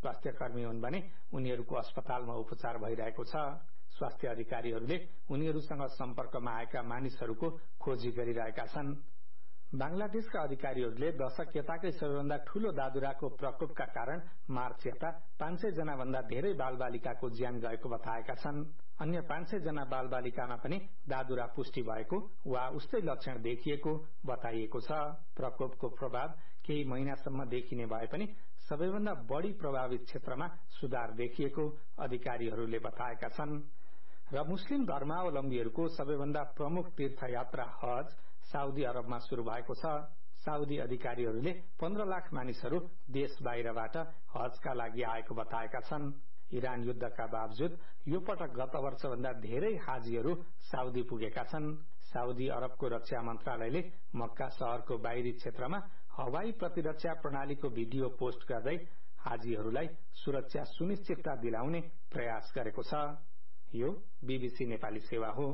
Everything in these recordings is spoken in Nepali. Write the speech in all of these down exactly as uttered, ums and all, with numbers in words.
स्वास्थ्यकर्मी हुन् भने उनीहरूको अस्पतालमा उपचार भइरहेको छ। स्वास्थ्य अधिकारीहरूले उनीहरूसँग सम्पर्कमा आएका मानिसहरूको खोजी गरिरहेका छन्। बांग्लादेशका अधिकारीहरूले दशक यताकै सबैभन्दा ठूलो दादुराको प्रकोपका कारण मार्च यता पाँच सय जना भन्दा धेरै बालबालिकाको ज्यान गएको बताएका छन्। अन्य पाँच सय जना बालबालिकामा पनि दादुरा पुष्टि भएको वा उस्तै लक्षण देखिएको बताइएको छ। प्रकोपको प्रभाव केही महिनासम्म देखिने भए पनि सबैभन्दा बढ़ी प्रभावित क्षेत्रमा सुधार देखिएको अधिकारीहरूले बताएका छन्। र मुस्लिम धर्मावलम्बीहरूको सबैभन्दा प्रमुख तीर्थयात्रा हज साउदी अरबमा शुरू भएको छ। साउदी अधिकारीहरूले पन्ध्र लाख मानिसहरू देश बाहिरबाट हजका लागि आएको बताएका छन्। इरान युद्धका बावजुद यो पटक गत वर्षभन्दा धेरै हाजीहरू साउदी पुगेका छन्। साउदी अरबको रक्षा मन्त्रालयले मक्का शहरको बाहिरी क्षेत्रमा हवाई प्रतिरक्षा प्रणालीको भिडियो पोस्ट गर्दै हाजीहरूलाई सुरक्षा सुनिश्चितता दिलाउने प्रयास गरेको छ। यो बीबीसी नेपाली सेवा हो।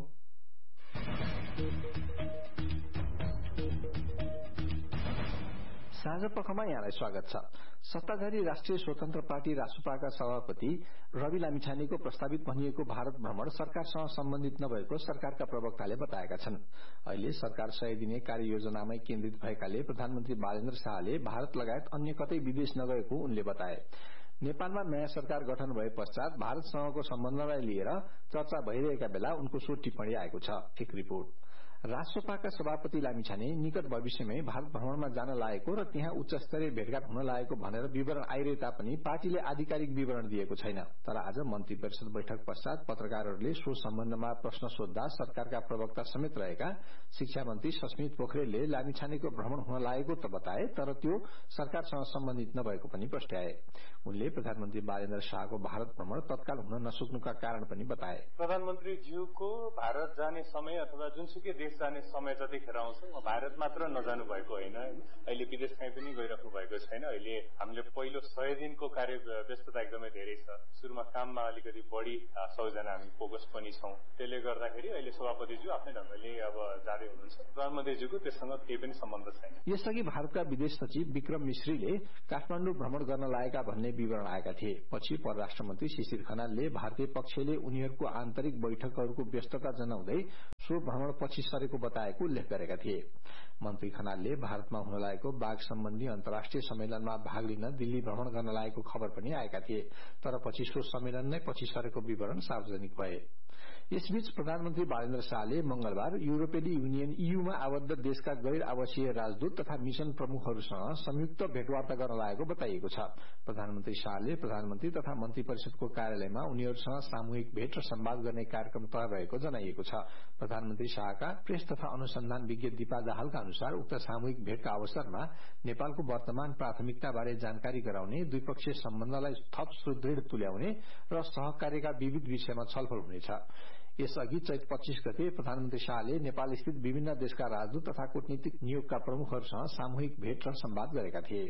साँझ पखमा यहाँलाई स्वागत छ। सत्ताधारी राष्ट्रिय स्वतन्त्र पार्टी रासुपाका सभापति रवि लामिछानेको प्रस्तावित भनिएको भारत भ्रमण सरकारसँग सम्बन्धित नभएको सरकारका प्रवक्ताले बताएका छन्। अहिले सरकार सय दिने कार्ययोजनामै केन्द्रित भएकाले प्रधानमन्त्री बालेन्द्र शाहले भारत लगायत अन्य कतै विदेश नगएको उनले बताए। नेपालमा नयाँ सरकार गठन भए पश्चात भारतसँगको सम्बन्धलाई लिएर चर्चा भइरहेका बेला उनको सो टिप्पणी आएको छ। एक रिपोर्ट। राष्ट्रपाका सभापति लामिछाने निकट भविष्यमै भारत भ्रमणमा जान लागेको र त्यहाँ उच्च स्तरीय भेटघाट हुन लागेको भनेर विवरण आइरहे तापनि पार्टीले आधिकारिक विवरण दिएको छैन। तर आज मन्त्री परिषद बैठक पश्चात पत्रकारहरूले सो सम्बन्धमा प्रश्न सोध्दा सरकारका प्रवक्ता समेत रहेका शिक्षा मन्त्री सस्मित पोखरेलले लामिछानेको भ्रमण हुन लागेको त बताए, तर त्यो सरकारसँग सम्बन्धित नभएको पनि प्रस्ट्याए। उनले प्रधानमन्त्री बालेन्द्र शाहको भारत भ्रमण तत्काल हुन नसक्नुका कारण पनि बताए। प्रधानमन्त्रीज्यूको भारत जाने समय अथवा जुनसुकै देश जाने समय जतिखेर आउँछ म भारत मात्र नजानु भएको होइन, अहिले विदेश कहीँ पनि गइराख्नु भएको छैन। अहिले हामीले पहिलो सय दिनको कार्य व्यस्तता एकदमै धेरै छ। सुरुमा काममा अलिकति बढ़ी सबैजना हामी फोकस पनि छौं। त्यसले गर्दाखेरि अहिले सभापतिज्यू आफ्नै ढंगले अब जाँदै हुनुहुन्छ। प्रधानमन्त्रीज्यूको त्यससँग केही पनि सम्बन्ध छैन। यसअघि भारतका विदेश सचिव विक्रम मिश्रीले काठमाडौँ भ्रमण गर्न लागेका भन्ने विवरण आएका थिए। पछि परराष्ट्र मन्त्री शिशिर खनालले भारतीय पक्षले उनीहरूको आन्तरिक बैठकहरूको व्यस्तता जनाउँदै सो भ्रमण पछि सरेको बताएको उल्लेख गरेका थिए। मन्त्री खनालले भारतमा हुन लागेको बाघ सम्बन्धी अन्तर्राष्ट्रिय सम्मेलनमा भाग लिन दिल्ली भ्रमण गर्न लागेको खबर पनि आएका थिए, तर पछि सो सम्मेलन नै पछि सरेको विवरण सार्वजनिक भए। यसबीच प्रधानमन्त्री बालेन्द्र शाहले मंगलबार युरोपेली युनियन ईयूमा आबद्ध देशका गैर आवासीय राजदूत तथा मिशन प्रमुखहरूसँग संयुक्त भेटवार्ता गर्न लागेको बताइएको छ। प्रधानमन्त्री शाहले प्रधानमन्त्री तथा मन्त्री परिषदको कार्यालयमा उनीहरूसँग सामूहिक भेट र संवाद गर्ने कार्यक्रम तय भएको जनाइएको छ। प्रधानमन्त्री शाहका प्रेस तथा अनुसन्धान विज्ञ दीपा दाहालका अनुसार उक्त सामूहिक भेटका अवसरमा नेपालको वर्तमान प्राथमिकताबारे जानकारी गराउने, द्विपक्षीय सम्बन्धलाई थप सुदृढ़ तुल्याउने र सहकार्यका विविध विषयमा छलफल हुनेछ। यसअघि चैत पच्चीस गते प्रधानमन्त्री शाहले नेपाल स्थित विभिन्न देशका राजदूत तथा कूटनीतिक नियोगका प्रमुखहरूसँग सामूहिक भेट र संवाद गरेका थिए।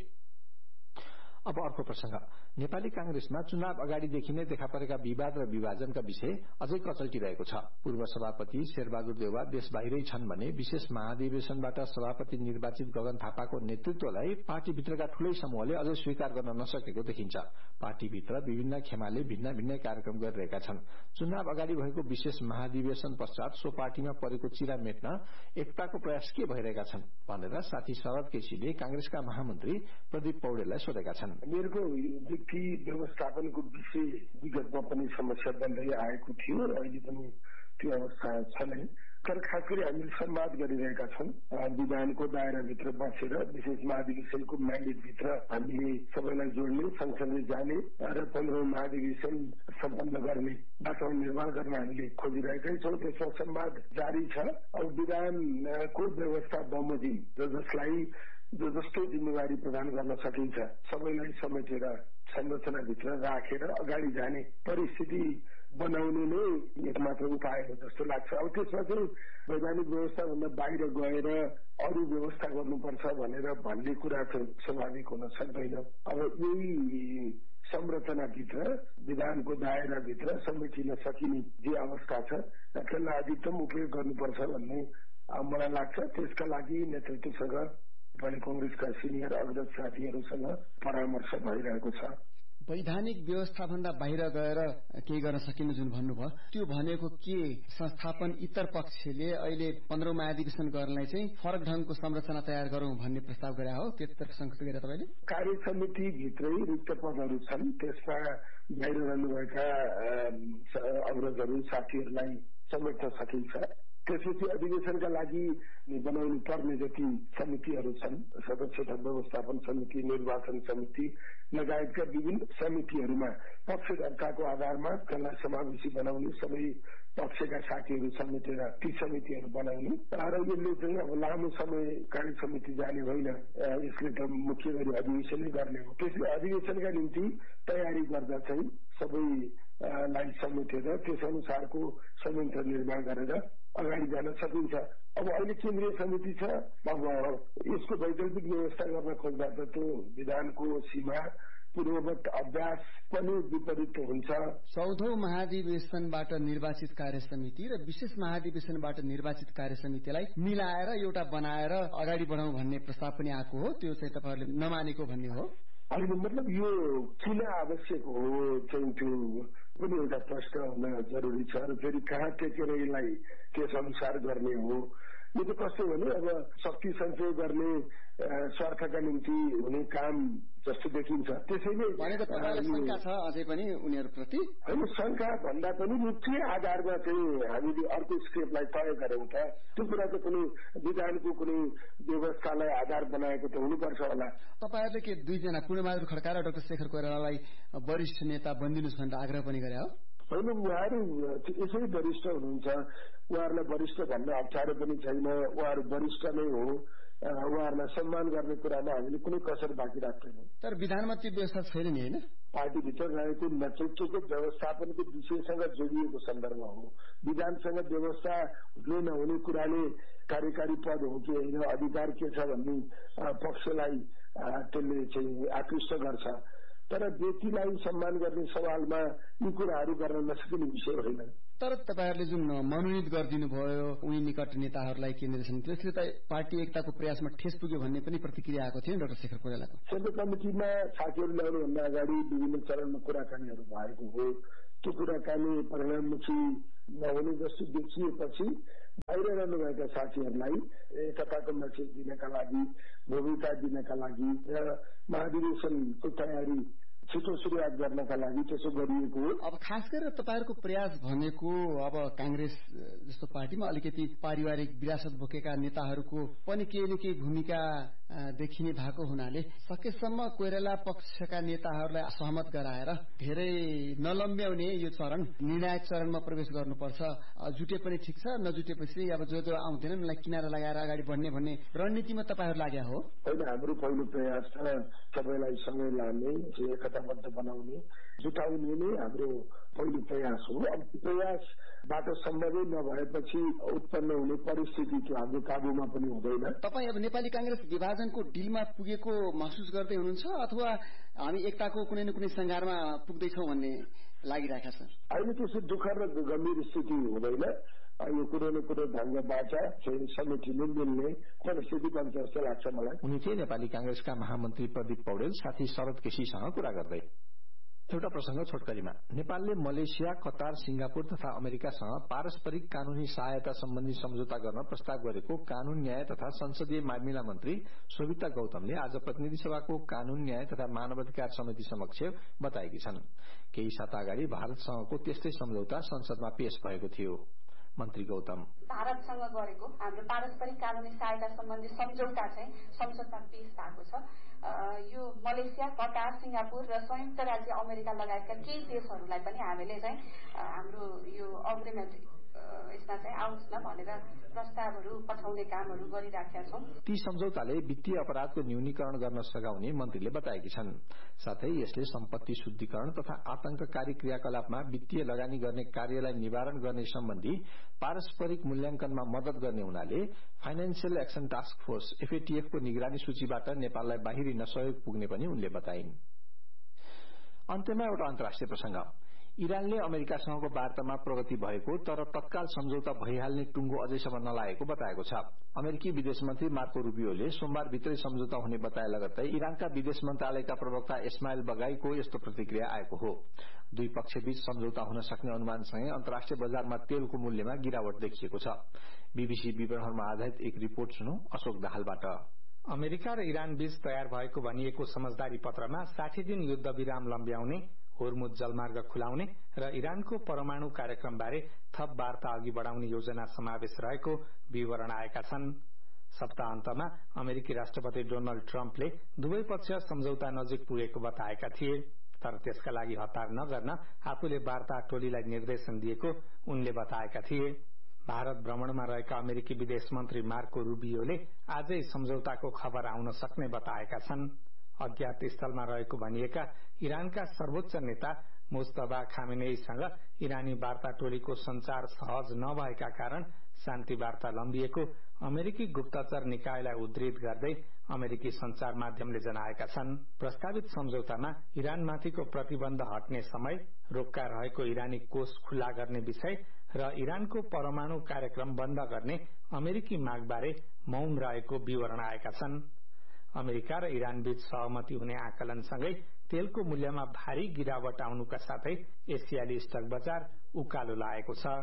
अब अर्को प्रसंग। नेपाली कांग्रेसमा चुनाव अगाडिदेखि नै देखा परेका विवाद र विभाजनका विषय अझै कचल्टिरहेको छ। पूर्व सभापति शेरबहादुर देउवा देश बाहिरै छन् भने विशेष महाधिवेशनबाट सभापति निर्वाचित गगन थापाको नेतृत्वलाई पार्टीभित्रका ठूलै समूहले अझै स्वीकार गर्न नसकेको देखिन्छ। पार्टीभित्र विभिन्न खेमाले भिन्न भिन्नै कार्यक्रम गरिरहेका छन्। चुनाव अगाडि भएको विशेष महाधिवेशन पश्चात सो पार्टीमा परेको चिरा मेट्न एकताको प्रयास के भइरहेका छन् भनेर साथी शरद केसीले कांग्रेसका महामन्त्री प्रदीप पौडेललाई सोधेका छन्। मेरको व्यक्ति व्यवस्थापनको विषय विगतमा पनि समस्या बन्दै आएको थियो र अहिले पनि त्यो अवस्था छ नै। तर खास गरी हामीले संवाद गरिरहेका छौं। विधानको दायराभित्र बसेर विशेष महाधिवेशनको म्यान्डेटभित्र हामीले सबैलाई जोड्ने, संसदले जाने र पन्ध्रौं महाधिवेशन सम्पन्न गर्ने वातावरण निर्माण गर्न हामीले खोजिरहेकै छौं। त्यसमा संवाद जारी छ। अब विधानको व्यवस्था बमोजिम जो जसलाई जो जस्तो जिम्मेवारी प्रदान गर्न सकिन्छ सबैलाई समेटेर संरचनाभित्र राखेर अगाडि जाने परिस्थिति बनाउनु नै एकमात्र उपाय हो जस्तो लाग्छ। अब त्यसमा चाहिँ वैधानिक व्यवस्थाभन्दा बाहिर गएर अरू व्यवस्था गर्नुपर्छ भनेर भन्ने कुरा चाहिँ स्वाभाविक हुन सक्दैन। अब यही संरचनाभित्र विधानको दायराभित्र समेटिन सकिने जे अवस्था छ त्यसलाई अधिकतम उपयोग गर्नुपर्छ भन्ने मलाई लाग्छ। त्यसका लागि नेतृत्वसँग पनि कांग्रेसका सिनियर अग्रज साथीहरूसँग परामर्श भइरहेको छ। वैधानिक व्यवस्थाभन्दा बाहिर गएर केही गर्न सकिने जुन भन्नुभयो त्यो भनेको के संस्थापन इतर पक्षले अहिले पन्ध्रौं महाधिवेशन गर्नलाई चाहिँ फरक ढंगको संरचना तयार गरौं भन्ने प्रस्ताव गरे हो त्यति संगत गरे तपाईले कार्य समिति भित्रै रिक्त पदहरू छन् त्यसमा बाहिर रहनुभएका अग्रजहरू साथीहरूलाई समेट्न सकिन्छ त्यसपछि अधिवेशनका लागि बनाउनु पर्ने जति समितिहरू छन् सदस्यता व्यवस्थापन समिति निर्वाचन समिति लगायतका विभिन्न समितिहरूमा पक्षधर्ताको आधारमा त्यसलाई समावेशी बनाउने सबै पक्षका साथीहरू समेटेर ती समितिहरू बनाउने र यसले चाहिँ अब लामो समय कार्य समिति जाने होइन यसले त मुख्य गरी अधिवेशनै गर्ने हो त्यसले अधिवेशनका निम्ति तयारी गर्दा चाहिँ सबैलाई समेटेर त्यस अनुसारको संयन्त्र निर्माण गरेर अगाडि जान सकिन्छ। अब अहिले केन्द्रीय समिति छ अब यसको वैकल्पिक व्यवस्था गर्न खोज्दा त त्यो विधानको सीमा पूर्ववत अभ्यास पनि विपरीत हुन्छ। चौधौं महाधिवेशनबाट निर्वाचित कार्य समिति र विशेष महाधिवेशनबाट निर्वाचित कार्य समितिलाई मिलाएर एउटा बनाएर अगाडि बढाउँ भन्ने प्रस्ताव पनि आएको हो त्यो चाहिँ तपाईहरुले नमानेको भन्ने हो होइन मतलब यो किन आवश्यक हो चाहिँ त्यो पनि एउटा प्रश्न हुन जरुरी छ र फेरि कहाँ टेकेर यसलाई त्यस अनुसार गर्ने हो यो त कस्तो भने अब शक्ति सञ्चय गर्ने स्वार्थका निम्ति हुने काम जस्तो देखिन्छ त्यसैले शंका छ अझै पनि उनीहरूप्रति होइन शंका भन्दा पनि मुख्य आधारमा चाहिँ हामीले अर्को स्टेपलाई तय गऱ्यौं त त्यो कुरा त कुनै विधानको कुनै व्यवस्थालाई आधार बनाएको त हुनुपर्छ होला। तपाईहरुले के दुईजना पूर्णबहादुर खड्का र डाक्टर शेखर कोइरालालाई वरिष्ठ नेता बनिदिनुस् भनेर आग्रह पनि गरे हो होइन उहाँहरू यसै वरिष्ठ हुनुहुन्छ उहाँहरूलाई वरिष्ठ भन्न अप्ठ्यारो पनि छैन उहाँहरू वरिष्ठ नै हो उहाँहरूलाई सम्मान गर्ने कुरामा हामीले कुनै कसर बाँकी राख्दैनौँ। तर विधानमा त्यो व्यवस्था छैन नि होइन पार्टीभित्र रहेको नेतृत्वको व्यवस्थापनको विषयसँग जोडिएको सन्दर्भ हो विधानसँग व्यवस्था हुने नहुने कुराले कार्यकारी पद हो कि होइन अधिकार के छ भन्ने पक्षलाई त्यसले चाहिँ आकृष्ट गर्छ तर व्यक्तिलाई सम्मान गर्ने सवालमा यी कुराहरू गर्न नसकिने विषय होइन। तर तपाईहरुले जुन मनोनित गरिदिनु भयो उनी निकट नेताहरूलाई केन्द्रीय समितिले त्यसले त पार्टी एकताको प्रयासमा ठेस पुग्यो भन्ने पनि प्रतिक्रिया आएको थियो डाक्टर शेखर कोइरालाको। केन्द्रीय कमिटिमा साथीहरू ल्याउनुभन्दा अगाडि विभिन्न चरणमा कुराकानीहरू भएको हो त्यो कुराकानी परिणाममुखी नहुने जस्तो देखिएपछि बाहिर रहनुभएका साथीहरूलाई एकताको मेसेज दिनका लागि भूमिका दिनका लागि र महाधिवेशनको तयारी छिटो सुरुवात गर्नका लागि त्यसो गरिएको हो। अब खास गरेर तपाईहरुको प्रयास भनेको अब कांग्रेस जस्तो पार्टीमा अलिकति पारिवारिक विरासत बोकेका नेताहरूको पनि केही न केही भूमिका देखिने भएको हुनाले सकेसम्म कोइराला पक्षका नेताहरूलाई सहमत गराएर धेरै नलम्ब्याउने यो चरण निर्णायक चरणमा प्रवेश गर्नुपर्छ जुटे पनि ठिक छ नजुटेपछि अब जो जो आउँदैनन् उनलाई किनारा लगाएर अगाडि बढ्ने भन्ने रणनीतिमा तपाईहरु लाग्या हो। होइन हाम्रो पहिलो प्रयास छ सबैलाई सँगै लाने एकताबद्ध बनाउने जुटाउने नै हाम्रो पहिलो प्रयास हो। अब प्रयासबाट सम्भवै नभएपछि उत्पन्न हुने परिस्थिति त्यो हाम्रो काबुमा पनि हुँदैन। तपाई अब नेपाली कांग्रेस विभाजनको डिलमा पुगेको महसुस गर्दै हुनुहुन्छ अथवा हामी एकताको कुनै न कुनै संघारमा पुग्दैछौँ भन्ने लागिरहेको छ? अहिले त्यस्तो दुःख र गम्भीर स्थिति हुँदैन यो कुरो न कुरो ढंगबाट समेटिनु मिल्ने परिस्थिति बन्छ जस्तो लाग्छ मलाई। उनी चाहिँ नेपाली कांग्रेसका महामन्त्री प्रदीप पौडेल साथी शरद केसीसँग कुरा गर्दै। एउटा प्रसंग छोटकरीमा नेपालले मलेसिया कतार सिंगापुर तथा अमेरिकासँग पारस्परिक कानूनी सहायता सम्बन्धी सम्झौता गर्न प्रस्ताव गरेको कानून न्याय तथा संसदीय मामिला मन्त्री शोभिता गौतमले आज प्रतिनिधि सभाको कानून न्याय तथा मानवाधिकार समिति समक्ष बताएकी छन्। केही साता अगाडि भारतसँगको त्यस्तै सम्झौता संसदमा पेश भएको थियो। मन्त्री गौतम भारतसँग गरेको हाम्रो पारस्परिक कानूनी सहायता सम्बन्धी सम्झौता चाहिँ संसदमा पेश भएको छ। यो मलेसिया कतार सिंगापुर र संयुक्त राज्य अमेरिका लगायतका केही देशहरूलाई पनि हामीले चाहिँ हाम्रो यो अग्रिमेन्ट यसमा चाहिँ आउँछ न भनेर प्रस्तावहरू पठाउने कामहरू गरिराखेका छौं। ती सम्झौताले वित्तीय अपराधको न्यूनीकरण गर्न सघाउने मन्त्रीले बताएकी छन्। साथै यसले सम्पत्ति शुद्धिकरण तथा आतंककारी क्रियाकलापमा वित्तीय लगानी गर्ने कार्यलाई निवारण गर्ने सम्बन्धी पारस्परिक मूल्याङ्कनमा मद्दत गर्ने हुनाले financial action task force FATF को निगरानी सूचीबाट नेपाललाई बाहिरिन सहयोग पुग्ने पनि उनले बताइन्। अन्त्यमा एउटा अन्तर्राष्ट्रिय प्रसंग इरानले अमेरिकासँगको वार्तामा प्रगति भएको तर तत्काल सम्झौता भइहाल्ने टुंगो अझैसम्म नलागेको बताएको छ। अमेरिकी विदेश मन्त्री मार्को रूबियोले सोमबारभित्रै सम्झौता हुने बताए लगत्तै इरानका विदेश मन्त्रालयका प्रवक्ता इस्माइल बगाईको यस्तो प्रतिक्रिया आएको हो। दुई पक्षबीच सम्झौता हुन सक्ने अनुमानसँगै अन्तर्राष्ट्रिय बजारमा तेलको मूल्यमा गिरावट देखिएको छ। बीबीसी विवरणहरूमा आधारित एक रिपोर्ट सुनौ अशोक दाहालबाट। अमेरिका र इरान बीच तयार भएको भनिएको समझदारी पत्रमा साठी दिन युद्ध विराम लम्ब्याउने, होर्मुज जलमार्ग खुलाउने र इरानको परमाणु कार्यक्रमबारे थप वार्ता अघि बढ़ाउने योजना समावेश रहेको विवरण आएका छन्। सप्ताहन्तमा अमेरिकी राष्ट्रपति डोनाल्ड ट्रम्पले दुवै पक्ष सम्झौता नजिक पुगेको बताएका थिए, तर त्यसका लागि हतार नगर्न आफूले वार्ता टोलीलाई निर्देशन दिएको उनले बताएका थिए। भारत भ्रमणमा रहेका अमेरिकी विदेश मन्त्री मार्को रूबियोले आजै सम्झौताको खबर आउन सक्ने बताएका छन्। अज्ञात स्थलमा रहेको भनिएका इरानका सर्वोच्च नेता मुस्तफा खामेनेईसँग इरानी वार्ता टोलीको संचार सहज नभएका कारण शान्ति वार्ता लम्बिएको अमेरिकी गुप्तचर निकायलाई उद्धृत गर्दै अमेरिकी संचार माध्यमले जनाएका छन्। प्रस्तावित सम्झौतामा इरानमाथिको प्रतिबन्ध हट्ने समय, रोक्का रहेको इरानी कोष खुल्ला गर्ने विषय र इरानको परमाणु कार्यक्रम बन्द गर्ने अमेरिकी मागबारे मौन रहेको विवरण आएका छन्। अमेरिका र इरान बीच सहमति हुने आकलनसँगै तेलको मूल्यमा भारी गिरावट आउनुका साथै एसियाली स्टक बजार उकालो लागेको छ।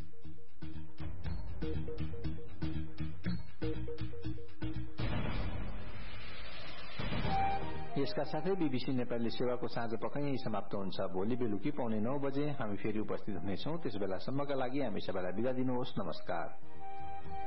यसका साथै बीबीसी नेपाली सेवाको साँझ पख यही समाप्त हुन्छ। भोलि बेलुकी पौने नौ बजे हामी फेरि उपस्थित हुनेछौं। त्यस बेलासम्मका लागि हामी सबैलाई बिदा दिनुहोस्। नमस्कार।